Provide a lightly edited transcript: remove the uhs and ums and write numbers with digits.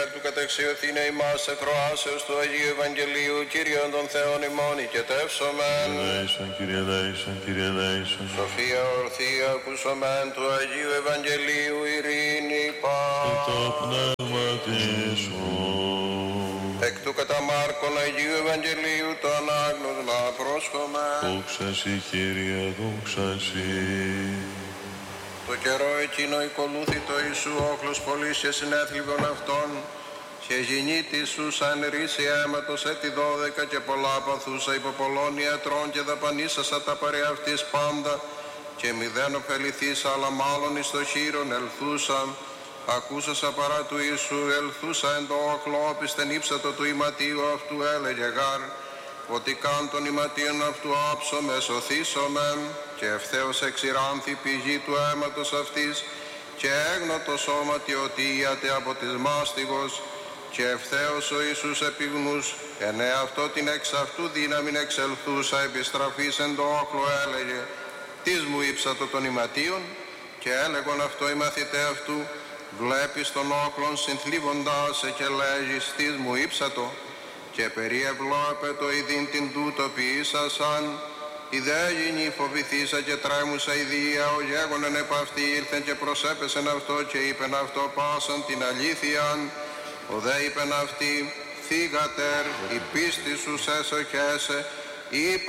του κατεξιωθήνε ημάς εκροάσεως του Αγίου Ευαγγελίου, Κύριον των Θεών ημών οικετεύσομεν. Ελέησον, Κύριε, ελέησον, Κύριε, ελέησον. Σοφία ορθή ακούσομεν του Αγίου Ευαγγελίου, ειρήνη πας. Και το πνεύμα σου. Εκ του κατά Μάρκον Αγίου Ευαγγελίου το ανάγνωσμα πρόσχομεν. Δόξα σοι, Κύριε, δόξα σοι. Το καιρό εκείνο οικολούθη το Ιησού όχλος πολλής και συνέθλιβων αυτών και γεννήτης σου σαν ρίση αίματος έτη 12 και πολλά παθούσα υπό πολλών ιατρών και δαπανίσασα τα παρέα αυτής πάντα και μηδέν ωφεληθήσα αλλά μάλλον εις το χείρον ελθούσα. Ακούσασα παρά του Ιησού ελθούσα εν το όχλο όπιστεν ύψατο του ηματίου αυτού έλεγε γάρ ότι καν των ηματίων αυτού άψομε σωθήσομεν και ευθέως εξηράνθη πηγή του αίματος αυτής και έγνω το σώματι ότι íατε από της μάστιγος και ευθέως ο Ιησούς επιγνούς ενέ αυτό την εξ αυτού δύναμην εξελθούσα επιστραφής εν το όχλο έλεγε τις μου ύψατο των ηματίων και έλεγον αυτό οι μαθητέ αυτού βλέπεις τον όχλον συνθλίβοντάς σε και λέγεις τις μου ύψατο και περιευλόπε το ειδήν την τούτο ποιήσασαν ιδέγινη φοβηθήσα και τρέμουσα ιδία ο γέγονεν επ' αυτή ήρθεν και προσέπεσεν αυτό και είπεν αυτό πάσαν την αλήθειαν ο δε είπεν αυτή θύγατερ η πίστη σου σε σοχέσε είπα